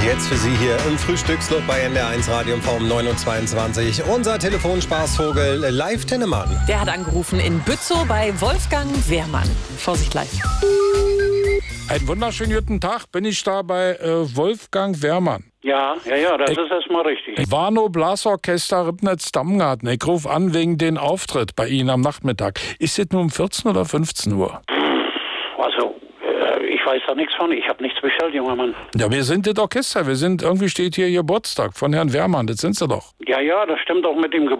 Jetzt für Sie hier im Frühstücksclub bei NDR1 Radio um 9.22 Uhr. Unser Telefonspaßvogel Live Tinnemann. Der hat angerufen in Bützow bei Wolfgang Wehrmann. Vorsicht live. Einen wunderschönen guten Tag, bin ich da bei Wolfgang Wehrmann. Ja, das ist erstmal richtig. Warnow Blasorchester Ribnitz-Dammgarten. Ich rufe an wegen den Auftritt bei Ihnen am Nachmittag. Ist es nur um 14 oder 15 Uhr? Also, ich weiß da nichts von. Ich habe nichts bestellt, junger Mann. Ja, wir sind das Orchester. Irgendwie steht hier Geburtstag von Herrn Wehrmann. Das sind Sie doch. Ja, das stimmt auch mit dem Geburtstag.